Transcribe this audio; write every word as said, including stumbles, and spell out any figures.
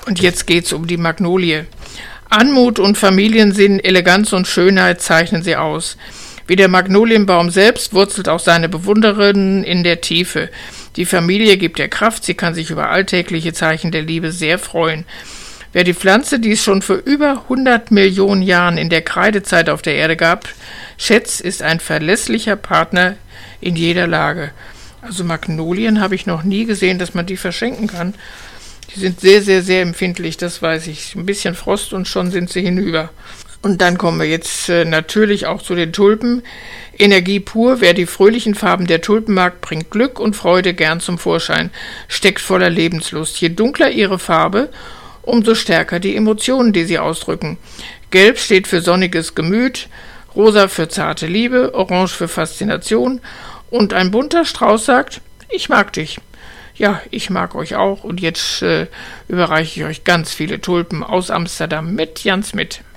Und jetzt geht's um die Magnolie. Anmut und Familiensinn, Eleganz und Schönheit zeichnen sie aus. Wie der Magnolienbaum selbst wurzelt auch seine Bewunderin in der Tiefe. Die Familie gibt ihr Kraft, sie kann sich über alltägliche Zeichen der Liebe sehr freuen. Wer die Pflanze, die es schon vor über hundert Millionen Jahren in der Kreidezeit auf der Erde gab, schätzt, ist ein verlässlicher Partner in jeder Lage. Also Magnolien habe ich noch nie gesehen, dass man die verschenken kann. Die sind sehr, sehr, sehr empfindlich, das weiß ich. Ein bisschen Frost und schon sind sie hinüber. Und dann kommen wir jetzt äh, natürlich auch zu den Tulpen. Energie pur, wer die fröhlichen Farben der Tulpen mag, bringt Glück und Freude gern zum Vorschein, steckt voller Lebenslust. Je dunkler ihre Farbe, umso stärker die Emotionen, die sie ausdrücken. Gelb steht für sonniges Gemüt, rosa für zarte Liebe, orange für Faszination und ein bunter Strauß sagt, ich mag dich. Ja, ich mag euch auch und jetzt äh, überreiche ich euch ganz viele Tulpen aus Amsterdam mit Jan Smit.